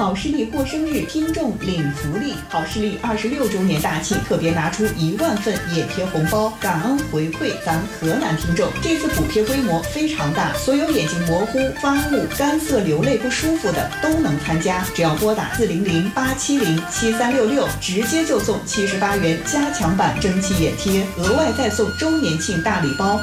好视力过生日，听众领福利。好视力26周年大庆，特别拿出1万份眼贴红包，感恩回馈咱河南听众。这次补贴规模非常大，所有眼睛模糊、发雾、干涩、流泪不舒服的都能参加。只要拨打400-870-7366，直接就送78元加强版蒸汽眼贴，额外再送周年庆大礼包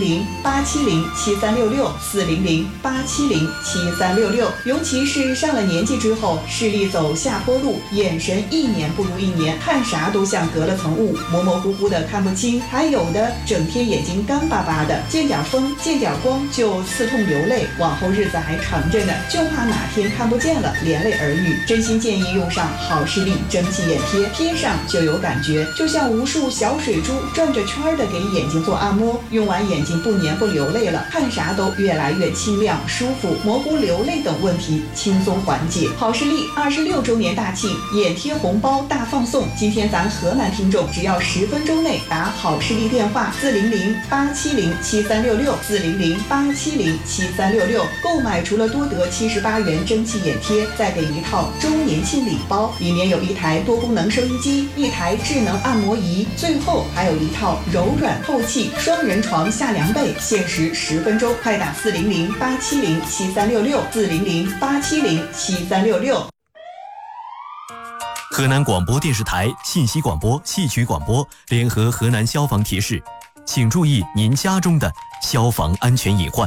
，400-870-7366，400-870-7366。尤其是上了年纪之后，视力走下坡路，眼神一年不如一年，看啥都像隔了层雾，模模糊糊的看不清，还有的整天眼睛干巴巴的，见点风见点光就刺痛流泪，往后日子还长着呢，就怕哪天看不见了连累儿女。真心建议用上好视力蒸汽眼贴，贴上就有感觉，就像无数小水珠转着圈的给眼睛做按摩，用完眼睛不黏不流泪了，看啥都越来越清亮舒服，模糊流泪等问题轻松缓解。好视力26周年大庆，眼贴红包大放送。今天咱河南听众只要10分钟内打好视力电话400-870-7366，400-870-7366，购买除了多得78元蒸汽眼贴，再给一套周年庆礼包，里面有一台多功能收音机，一台智能按摩仪，最后还有一套柔软透气双人床下凉被，限时10分钟，快打400-870-7366，400-870-7366。 河南广播电视台信息广播、戏曲广播联合河南消防提示，请注意您家中的消防安全隐患。